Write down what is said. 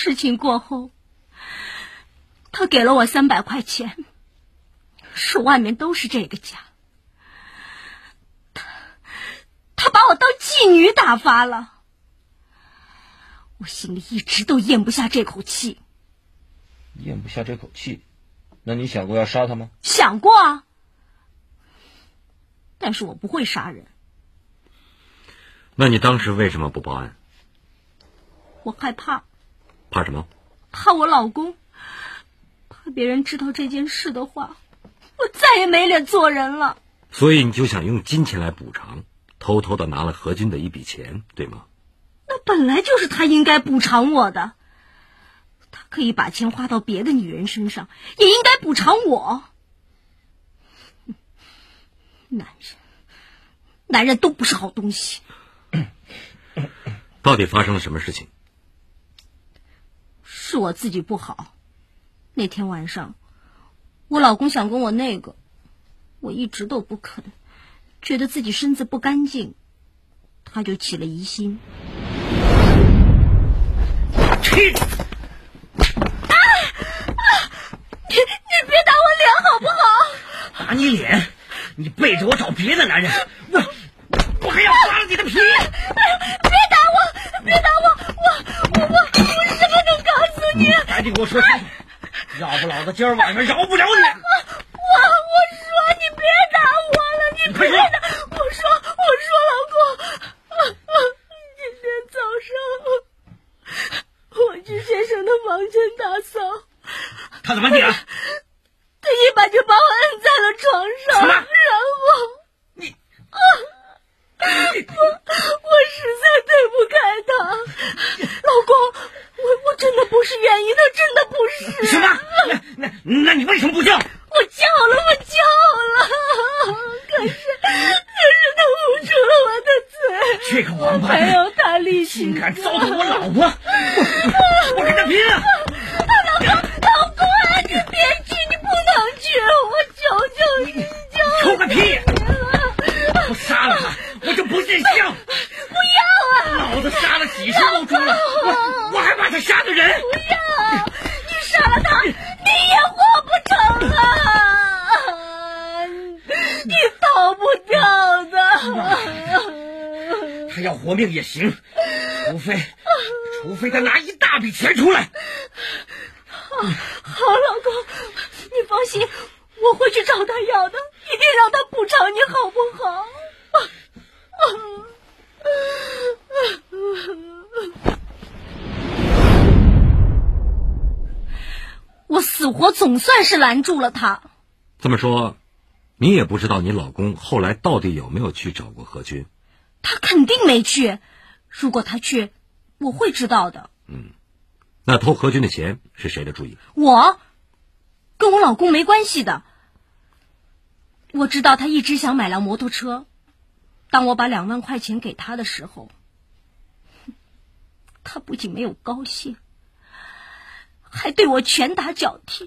事情过后，他给了我300块钱，说外面都是这个价。他把我当妓女打发了，我心里一直都咽不下这口气。 咽不下这口气，那你想过要杀他吗？ 想过啊，但是我不会杀人。 那你当时为什么不报案？ 我害怕。 怕什么？ 怕我老公，怕别人知道这件事的话，我再也没脸做人了。 所以你就想用金钱来补偿，偷偷的拿了何军的一笔钱，对吗？ 那本来就是他应该补偿我的，他可以把钱花到别的女人身上，也应该补偿我。男人都不是好东西。 到底发生了什么事情？ 是我自己不好。那天晚上，我老公想跟我那个，我一直都不肯，觉得自己身子不干净，他就起了疑心。 去！ 你别打我脸好不好？ 打你脸？你背着我找别的男人，我还要扒了你的皮！ 别打我！别打我！我什么能告诉你？ 赶紧给我说清楚，要不老子今儿晚上饶不了你！ 我说你别打我了，你别打！我说老公，今天早上我去先生的房间打扫， 他怎么你了？ 他一把就把我摁在了床上，然后你我实在对不开他，老公，我真的不是愿意的，真的不是。 什么？那你为什么不叫？ 我叫了，可是他捂住了我的嘴。 这个王八蛋， 没有他力气， 竟敢糟蹋我老婆！我跟他拼了！ 老公啊，你别去，你不能去，我求求你， 求个屁！我杀了他，我就不认相。 不要啊！ 老子杀了几十头猪了，我还把他杀个人。 不要！你杀了他，你也活不成啊！你逃不掉的。 他要活命也行，除非他拿一大笔钱出来。 好，老公，你放心，我会去找他要的，一定让他补偿你，好不好？我死活总算是拦住了他。 这么说，你也不知道你老公后来到底有没有去找过何军？ 他肯定没去，如果他去，我会知道的。 那偷何军的钱是谁的主意？ 我跟我老公没关系的。我知道他一直想买辆摩托车，当我把2万块钱给他的时候，他不仅没有高兴，还对我拳打脚踢。